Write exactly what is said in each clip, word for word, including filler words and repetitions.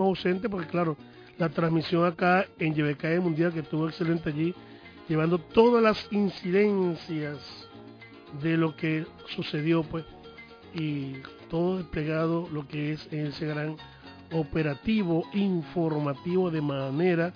ausentes porque claro, la transmisión acá en Y B K E Mundial, que estuvo excelente allí, llevando todas las incidencias de lo que sucedió, pues, y todo desplegado lo que es ese gran operativo informativo de manera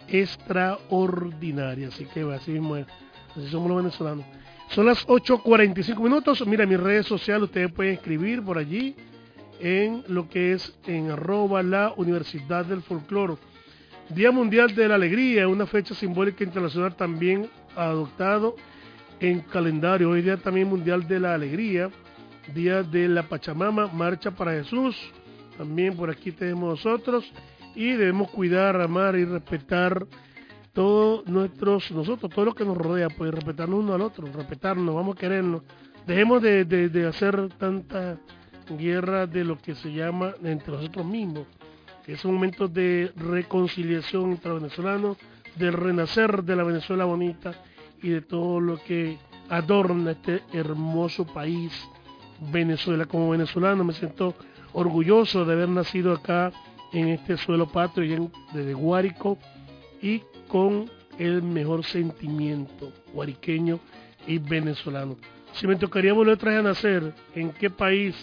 extraordinaria. Así que así mismo es, así somos los venezolanos. Son las ocho cuarenta y cinco minutos. Mira, mis redes sociales, ustedes pueden escribir por allí en lo que es en arroba la Universidad del Folcloro. Día Mundial de la Alegría, una fecha simbólica internacional también adoptado en calendario. Hoy día también Mundial de la Alegría, Día de la Pachamama, Marcha para Jesús, también por aquí tenemos nosotros, y debemos cuidar, amar y respetar todos nuestros, nosotros, todo lo que nos rodea, pues respetarnos uno al otro, respetarnos, vamos a querernos. Dejemos de, de, de hacer tanta guerra de lo que se llama entre nosotros mismos. Es un momento de reconciliación entre los venezolanos, del renacer de la Venezuela bonita y de todo lo que adorna este hermoso país, Venezuela. Como venezolano me siento orgulloso de haber nacido acá en este suelo patrio y en, desde Guárico, y con el mejor sentimiento guariqueño y venezolano. Si me tocaría volver otra vez a nacer, ¿en qué país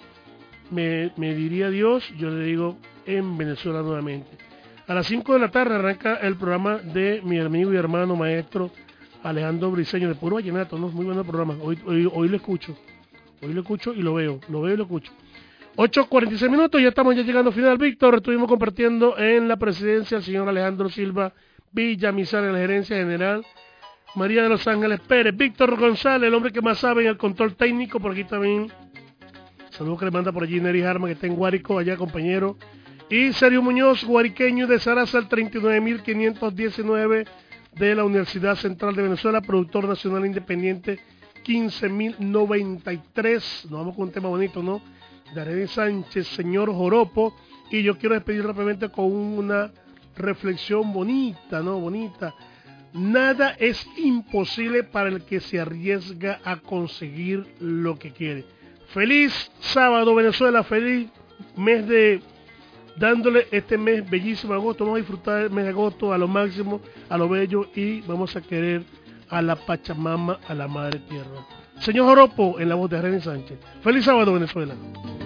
me, me diría Dios? Yo le digo en Venezuela nuevamente. A las cinco de la tarde arranca el programa de mi amigo y hermano maestro Alejandro Briceño, de Puro Vallenato, ¿no? Muy buen programa. Hoy, hoy, hoy lo escucho. Hoy lo escucho y lo veo. Lo veo y lo escucho. ocho cuarenta y seis minutos, ya estamos ya llegando al final, Víctor. Estuvimos compartiendo en la presidencia el señor Alejandro Silva Villamizar, en la gerencia general María de los Ángeles Pérez, Víctor González, el hombre que más sabe en el control técnico. Por aquí también saludos que le manda por allí Neri Harma, que está en Guárico, allá compañero. Y Sergio Muñoz, guariqueño de Sarasa, el treinta y nueve mil quinientos diecinueve de la Universidad Central de Venezuela, productor nacional independiente quince mil noventa y tres. Nos vamos con un tema bonito, ¿no? De Arely Sánchez, señor Joropo. Y yo quiero despedir rápidamente con una reflexión bonita, ¿no? Bonita. Nada es imposible para el que se arriesga a conseguir lo que quiere. Feliz sábado, Venezuela. Feliz mes de... dándole este mes bellísimo de agosto. Vamos a disfrutar el mes de agosto a lo máximo, a lo bello, y vamos a querer a la Pachamama, a la Madre Tierra. Señor Joropo, en la voz de Arely Sánchez. Feliz sábado, Venezuela.